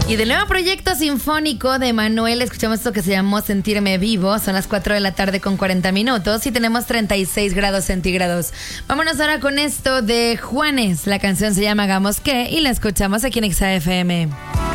Y del nuevo proyecto sinfónico de Manuel, escuchamos esto que se llamó Sentirme Vivo. Son las 4 de la tarde con 40 minutos y tenemos 36 grados centígrados. Vámonos ahora con esto de Juanes. La canción se llama Hagamos qué y la escuchamos aquí en XAFM.